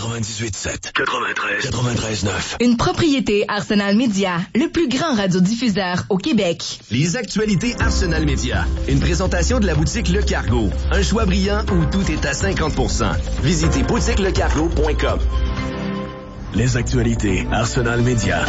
98.7, 93.9. Une propriété Arsenal Media, le plus grand radiodiffuseur au Québec. Les actualités Arsenal Media. Une présentation de la boutique Le Cargo. Un choix brillant où tout est à 50%. Visitez boutiquelecargo.com. Les actualités Arsenal Media.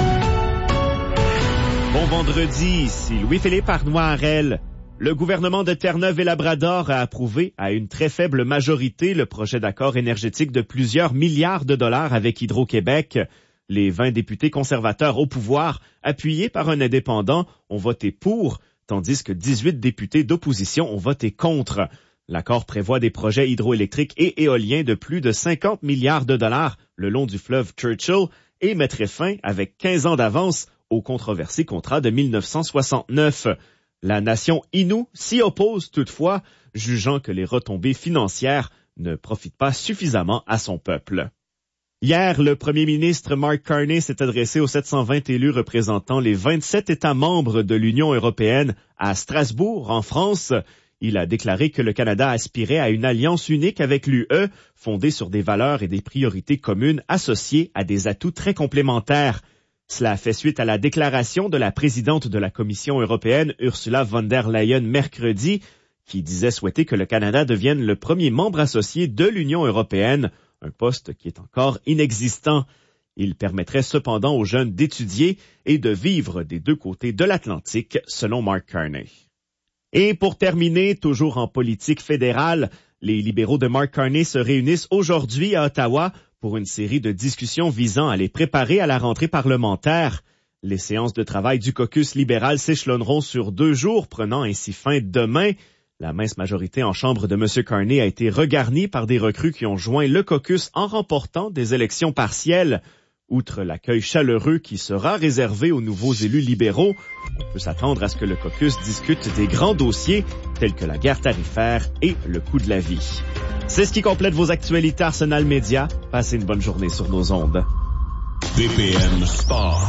Bon vendredi, ici Louis-Philippe Arnois-Harel. Le gouvernement de Terre-Neuve et Labrador a approuvé à une très faible majorité le projet d'accord énergétique de plusieurs milliards de dollars avec Hydro-Québec. Les 20 députés conservateurs au pouvoir, appuyés par un indépendant, ont voté pour, tandis que 18 députés d'opposition ont voté contre. L'accord prévoit des projets hydroélectriques et éoliens de plus de 50 milliards de dollars le long du fleuve Churchill et mettrait fin, avec 15 ans d'avance, au controversé contrat de 1969. La nation Innu s'y oppose toutefois, jugeant que les retombées financières ne profitent pas suffisamment à son peuple. Hier, le premier ministre Mark Carney s'est adressé aux 720 élus représentant les 27 États membres de l'Union européenne à Strasbourg, en France. Il a déclaré que le Canada aspirait à une alliance unique avec l'UE, fondée sur des valeurs et des priorités communes associées à des atouts très complémentaires. Cela fait suite à la déclaration de la présidente de la Commission européenne, Ursula von der Leyen, mercredi, qui disait souhaiter que le Canada devienne le premier membre associé de l'Union européenne, un poste qui est encore inexistant. Il permettrait cependant aux jeunes d'étudier et de vivre des deux côtés de l'Atlantique, selon Mark Carney. Et pour terminer, toujours en politique fédérale, les libéraux de Mark Carney se réunissent aujourd'hui à Ottawa pour une série de discussions visant à les préparer à la rentrée parlementaire. Les séances de travail du caucus libéral s'échelonneront sur 2 jours, prenant ainsi fin demain. La mince majorité en chambre de M. Carney a été regarnie par des recrues qui ont joint le caucus en remportant des élections partielles. Outre l'accueil chaleureux qui sera réservé aux nouveaux élus libéraux, on peut s'attendre à ce que le caucus discute des grands dossiers tels que la guerre tarifaire et le coût de la vie. C'est ce qui complète vos actualités Arsenal Media. Passez une bonne journée sur nos ondes. BPM Sport.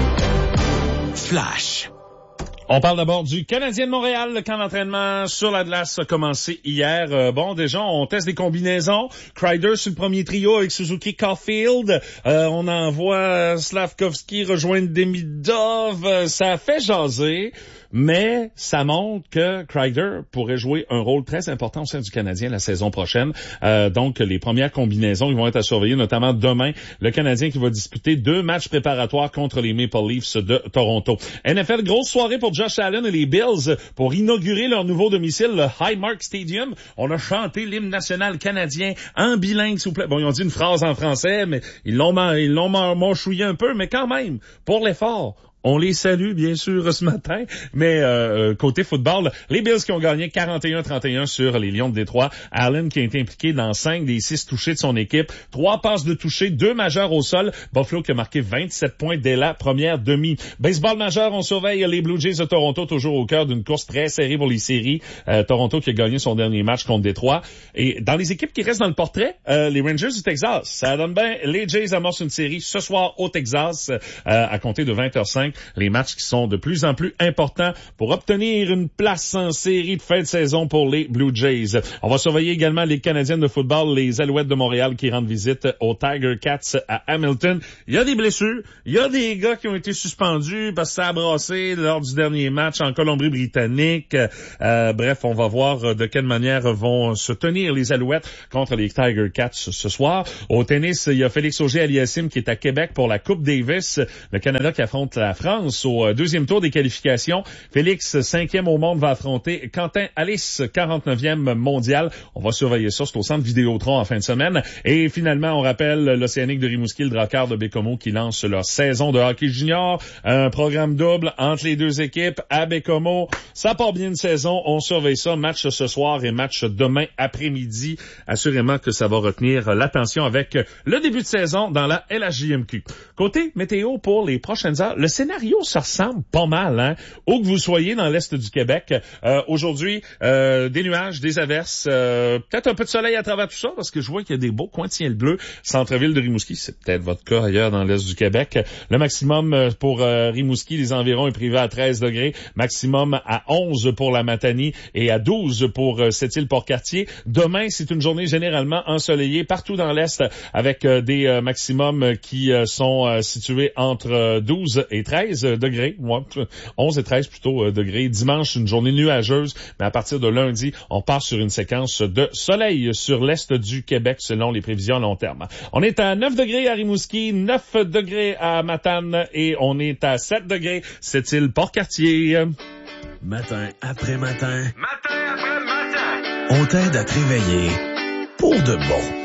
Flash. On parle d'abord du Canadien de Montréal. Le camp d'entraînement sur la glace a commencé hier. Déjà, on teste des combinaisons. Kreider sur le premier trio avec Suzuki Caulfield. On envoie Slavkovski rejoindre Demidov. Ça a fait jaser. Mais ça montre que Kreider pourrait jouer un rôle très important au sein du Canadien la saison prochaine. Donc, les premières combinaisons ils vont être à surveiller, notamment demain, le Canadien qui va disputer 2 matchs préparatoires contre les Maple Leafs de Toronto. NFL, grosse soirée pour Josh Allen et les Bills pour inaugurer leur nouveau domicile, le Highmark Stadium. On a chanté l'hymne national canadien en bilingue, s'il vous plaît. Bon, ils ont dit une phrase en français, mais ils l'ont mâchouillé un peu, mais quand même, pour l'effort. On les salue, bien sûr, ce matin. Mais côté football, les Bills qui ont gagné 41-31 sur les Lions de Détroit. Allen qui a été impliqué dans 5 des 6 touchés de son équipe. 3 passes de toucher, 2 majeurs au sol. Buffalo qui a marqué 27 points dès la première demi. Baseball majeur, on surveille les Blue Jays de Toronto, toujours au cœur d'une course très serrée pour les séries. Toronto qui a gagné son dernier match contre Détroit. Et dans les équipes qui restent dans le portrait, les Rangers du Texas. Ça donne bien. Les Jays amorcent une série ce soir au Texas à compter de 20h05. Les matchs qui sont de plus en plus importants pour obtenir une place en série de fin de saison pour les Blue Jays. On va surveiller également les Canadiennes de football, les Alouettes de Montréal qui rendent visite aux Tiger Cats à Hamilton. Il y a des blessures, il y a des gars qui ont été suspendus parce que ça a brassé lors du dernier match en Colombie-Britannique. Bref, on va voir de quelle manière vont se tenir les Alouettes contre les Tiger Cats ce soir. Au tennis, il y a Félix Auger-Aliassime qui est à Québec pour la Coupe Davis. Le Canada qui affronte la France au 2e tour des qualifications. Félix, 5e au monde, va affronter Quentin Alice, 49e mondial. On va surveiller ça, c'est au centre Vidéotron en fin de semaine. Et finalement, on rappelle l'Océanique de Rimouski, le Drakkar de Bécomo qui lance leur saison de hockey junior. Un programme double entre les deux équipes à Bécomo. Ça part bien une saison, on surveille ça. Match ce soir et match demain après-midi. Assurément que ça va retenir l'attention avec le début de saison dans la LHJMQ. Côté météo pour les prochaines heures, le Sénat scénario se ressemble pas mal, hein. Où que vous soyez dans l'est du Québec, aujourd'hui, des nuages, des averses, peut-être un peu de soleil à travers tout ça, parce que je vois qu'il y a des beaux coins de ciel bleu. Centre-ville de Rimouski, c'est peut-être votre cas ailleurs dans l'est du Québec. Le maximum pour Rimouski, les environs est prévu à 13 degrés, maximum à 11 pour la Matanie et à 12 pour Sept-Îles-Port-Cartier. Demain, c'est une journée généralement ensoleillée partout dans l'est, avec des maximums qui sont situés entre 12 et 13 degrés. Ouais, 11 et 13 plutôt degrés. Dimanche, une journée nuageuse, mais à partir de lundi, on part sur une séquence de soleil sur l'est du Québec selon les prévisions à long terme. On est à 9 degrés à Rimouski, 9 degrés à Matane et on est à 7 degrés Sept-Îles-Port-Cartier. Matin après matin. Matin après matin. On t'aide à te réveiller pour de bon.